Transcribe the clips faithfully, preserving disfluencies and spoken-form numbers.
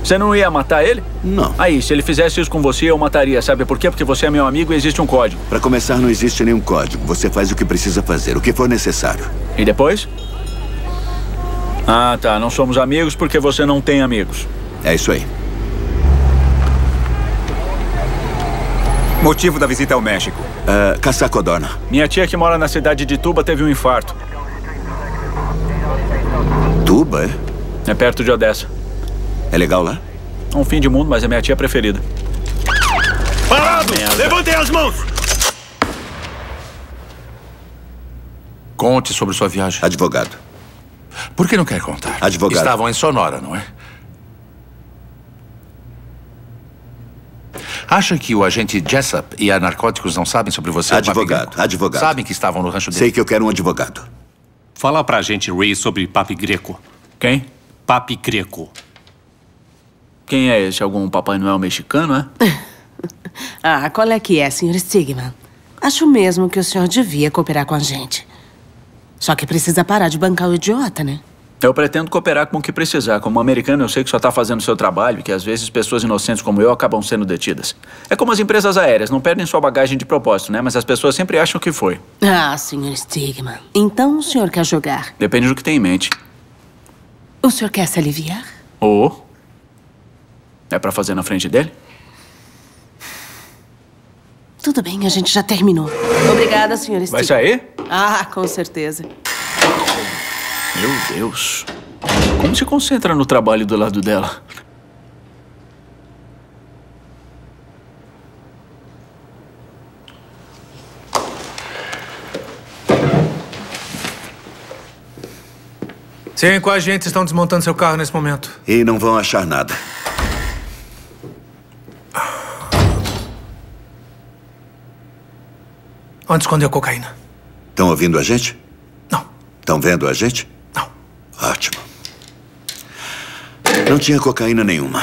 Você não ia matar ele? Não. Aí, se ele fizesse isso com você, eu mataria. Sabe por quê? Porque você é meu amigo e existe um código. Pra começar, não existe nenhum código. Você faz o que precisa fazer, o que for necessário. E depois? Ah, tá. Não somos amigos porque você não tem amigos. É isso aí. Motivo da visita ao México? Uh, caçar codorna. Minha tia que mora na cidade de Tuba teve um infarto. Tuba, é? É perto de Odessa. É legal lá? Um fim de mundo, mas é minha tia preferida. Parados! Levantem as mãos! Conte sobre sua viagem. Advogado. Por que não quer contar? Advogado. Estavam em Sonora, não é? Acha que o agente Jessup e a Narcóticos não sabem sobre você? Advogado, advogado. Sabem que estavam no rancho dele? Sei que eu quero um advogado. Fala pra gente, Ray, sobre Papi Greco. Quem? Papi Greco. Quem é esse? Algum Papai Noel mexicano, é? Ah, qual é que é, senhor Stigman? Acho mesmo que o senhor devia cooperar com a gente. Só que precisa parar de bancar o idiota, né? Eu pretendo cooperar com o que precisar. Como americano, eu sei que só está fazendo o seu trabalho e que às vezes pessoas inocentes como eu acabam sendo detidas. É como as empresas aéreas, não perdem sua bagagem de propósito, né? Mas as pessoas sempre acham que foi. Ah, senhor Stigman. Então o senhor quer jogar? Depende do que tem em mente. O senhor quer se aliviar? Ou... é pra fazer na frente dele? Tudo bem, a gente já terminou. Obrigada, senhor Stigman. Vai sair? Ah, com certeza. Meu Deus. Como se concentra no trabalho do lado dela? Cinco agentes estão desmontando seu carro nesse momento. E não vão achar nada. Onde escondeu a cocaína? Estão ouvindo a gente? Não. Estão vendo a gente? Não. Ótimo. Não tinha cocaína nenhuma.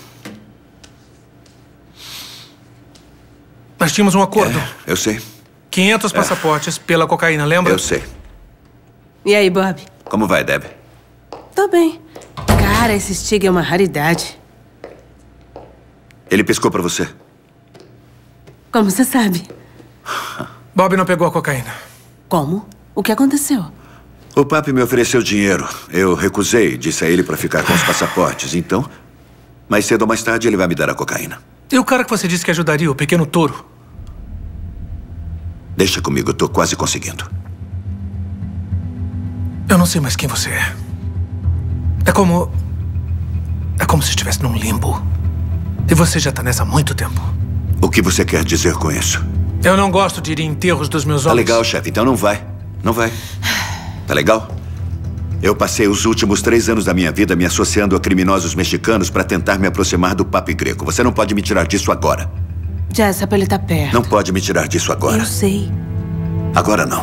Nós tínhamos um acordo. É, eu sei. quinhentos passaportes pela cocaína, lembra? Eu sei. E aí, Bob? Como vai, Deb? Tô bem. Cara, esse Stig é uma raridade. Ele piscou pra você? Como você sabe? Bob não pegou a cocaína. Como? O que aconteceu? O papi me ofereceu dinheiro. Eu recusei, disse a ele pra ficar com os passaportes. Então, mais cedo ou mais tarde, ele vai me dar a cocaína. E o cara que você disse que ajudaria, o pequeno touro? Deixa comigo, eu tô quase conseguindo. Eu não sei mais quem você é. É como... É como se estivesse num limbo. E você já tá nessa há muito tempo. O que você quer dizer com isso? Eu não gosto de ir em enterros dos meus Tá homens. legal, chefe, então não vai. Não vai. Tá legal? Eu passei os últimos três anos da minha vida me associando a criminosos mexicanos pra tentar me aproximar do Papi Greco. Você não pode me tirar disso agora. Jessup, ele tá perto. Não pode me tirar disso agora. Eu sei. Agora não.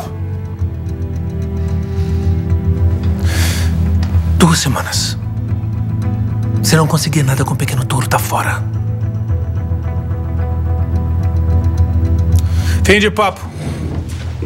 Duas semanas. Se não conseguir nada com o pequeno touro, tá fora. Fim de papo.